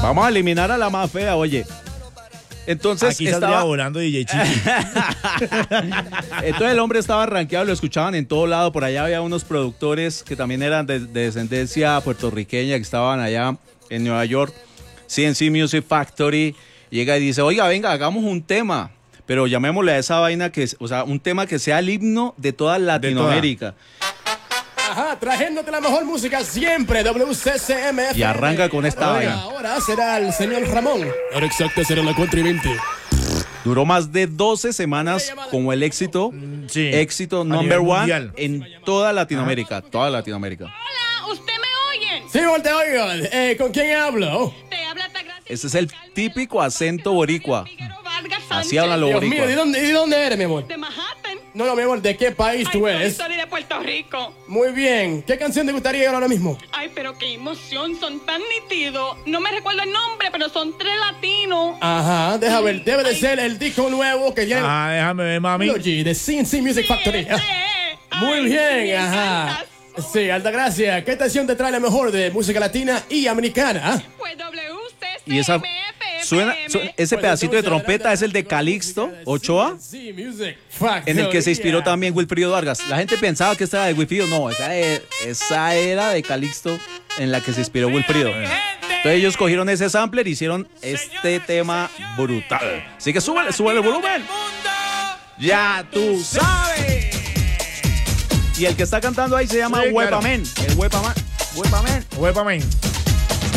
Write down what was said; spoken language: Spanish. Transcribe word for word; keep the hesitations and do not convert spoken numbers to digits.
Vamos a eliminar a la más fea, oye. Entonces Aquí estaba saldría volando D J Chiqui. Entonces el hombre estaba rankeado, lo escuchaban en todo lado. Por allá había unos productores que también eran de, de descendencia puertorriqueña, que estaban allá en Nueva York. C N C Music Factory. Llega y dice, oiga, venga, hagamos un tema. Pero llamémosle a esa vaina que, o sea, un tema que sea el himno de toda Latinoamérica. Ajá, trayéndote la mejor música siempre, W C C M F. Y arranca con esta ahora, vaina. Ahora será el señor Ramón. Ahora exacto será la cuatro y veinte. Duró más de doce semanas como el éxito, Sí. éxito A number nivel one mundial. en toda Latinoamérica, toda Latinoamérica. Hola, ¿usted me oye? Sí, te oigo. Eh, ¿Con quién hablo? Te habla Altagracia. Ese es el típico acento boricua. Así hablan los Dios mío, boricuas. ¿de dónde, ¿de dónde eres, mi amor? De Manhattan. No, no, mi amor, ¿de qué país tú Ay, eres? soy de Puerto Rico. Muy bien. ¿Qué canción te gustaría oír ahora mismo? Ay, pero qué emoción, son tan nítidos. No me recuerdo el nombre, pero son tres latinos. Ajá, deja ver. Debe de Ay. ser el disco nuevo que tiene Ah, déjame ver, mami. Trilogy de C N C Music Factory. Sí, sí. Muy Ay, bien, me ajá. encantas. Sí, Altagracia, ¿qué canción te trae la mejor de música latina y americana? Pues W C C Y esa M F suena, M. su- ese pedacito de trompeta es el de Calixto Ochoa, Sí, Music Factory. en el que se inspiró también Wilfrido Vargas. La gente pensaba que esta era de Wilfrido, no, esa, e- esa era de Calixto en la que se inspiró Wilfrido. Entonces ellos cogieron ese sampler y hicieron este tema brutal. Así que súbele, súbele el volumen. Ya tú sabes. Y el que está cantando ahí se llama Sí, claro. Huepamen. El Huepaman. Huepamen. Huepamen.